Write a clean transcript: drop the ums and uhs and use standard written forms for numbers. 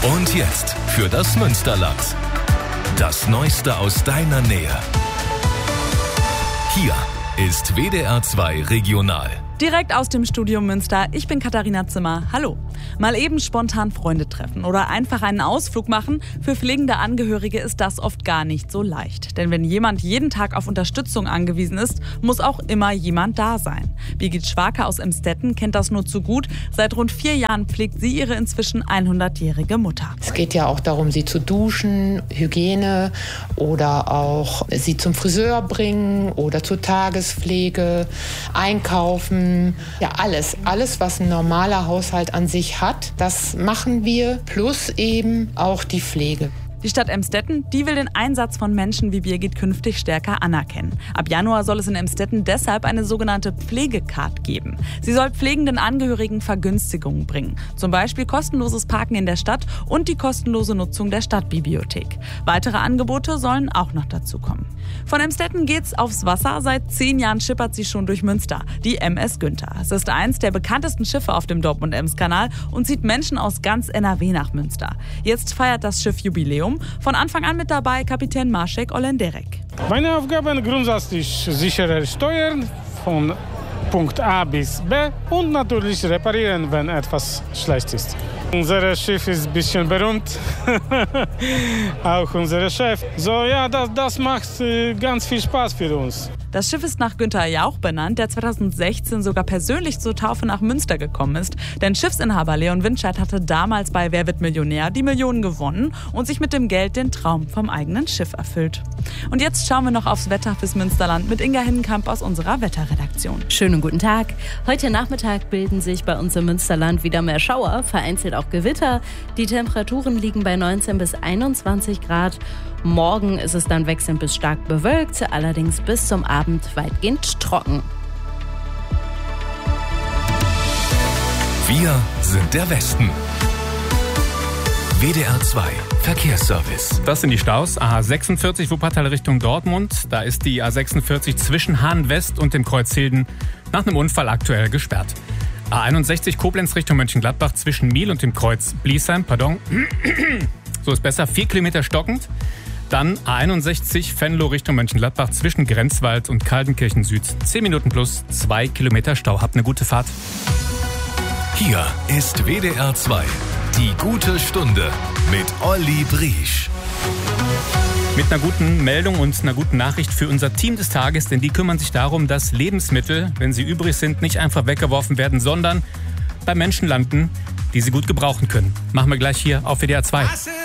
Und jetzt für das Münsterland. Das Neueste aus deiner Nähe. Hier ist WDR 2 Regional. Direkt aus dem Studio Münster, ich bin Katharina Zimmer. Hallo. Mal eben spontan Freunde treffen oder einfach einen Ausflug machen, für pflegende Angehörige ist das oft gar nicht so leicht. Denn wenn jemand jeden Tag auf Unterstützung angewiesen ist, muss auch immer jemand da sein. Birgit Schwarke aus Emstetten kennt das nur zu gut. Seit rund 4 Jahren pflegt sie ihre inzwischen 100-jährige Mutter. Es geht ja auch darum, sie zu duschen, Hygiene oder auch sie zum Friseur bringen oder zur Tagespflege, einkaufen. Ja, alles, was ein normaler Haushalt an sich hat, das machen wir, plus eben auch die Pflege. Die Stadt Emstetten, die will den Einsatz von Menschen wie Birgit künftig stärker anerkennen. Ab Januar soll es in Emstetten deshalb eine sogenannte Pflegecard geben. Sie soll pflegenden Angehörigen Vergünstigungen bringen. Zum Beispiel kostenloses Parken in der Stadt und die kostenlose Nutzung der Stadtbibliothek. Weitere Angebote sollen auch noch dazu kommen. Von Emstetten geht's aufs Wasser. Seit 10 Jahren schippert sie schon durch Münster, die MS Günther. Es ist eins der bekanntesten Schiffe auf dem Dortmund-Ems-Kanal und zieht Menschen aus ganz NRW nach Münster. Jetzt feiert das Schiff Jubiläum. Von Anfang an mit dabei Kapitän Maciek Olenderek. Meine Aufgabe ist grundsätzlich sichere Steuern von Punkt A bis B und natürlich reparieren, wenn etwas schlecht ist. Unser Schiff ist ein bisschen berühmt, auch unser Chef. So, ja, das macht ganz viel Spaß für uns. Das Schiff ist nach Günther Jauch benannt, der 2016 sogar persönlich zur Taufe nach Münster gekommen ist. Denn Schiffsinhaber Leon Windscheid hatte damals bei Wer wird Millionär die Millionen gewonnen und sich mit dem Geld den Traum vom eigenen Schiff erfüllt. Und jetzt schauen wir noch aufs Wetter fürs Münsterland mit Inga Hinnenkamp aus unserer Wetterredaktion. Schönen guten Tag. Heute Nachmittag bilden sich bei uns im Münsterland wieder mehr Schauer, vereinzelt auch Gewitter. Die Temperaturen liegen bei 19 bis 21 Grad. Morgen ist es dann wechselnd bis stark bewölkt, allerdings bis zum Abend weitgehend trocken. Wir sind der Westen. WDR 2 Verkehrsservice. Das sind die Staus. A46 Wuppertal Richtung Dortmund. Da ist die A46 zwischen Hahn West und dem Kreuz Hilden nach einem Unfall aktuell gesperrt. A61 Koblenz Richtung Mönchengladbach zwischen Miel und dem Kreuz Bliesheim. So ist besser. 4 Kilometer stockend. Dann A61 Venlo Richtung Mönchengladbach zwischen Grenzwald und Kaltenkirchen Süd. 10 Minuten plus 2 Kilometer Stau. Habt eine gute Fahrt. Hier ist WDR 2. Die gute Stunde mit Olli Briesch. Mit einer guten Meldung und einer guten Nachricht für unser Team des Tages, denn die kümmern sich darum, dass Lebensmittel, wenn sie übrig sind, nicht einfach weggeworfen werden, sondern bei Menschen landen, die sie gut gebrauchen können. Machen wir gleich hier auf WDR 2.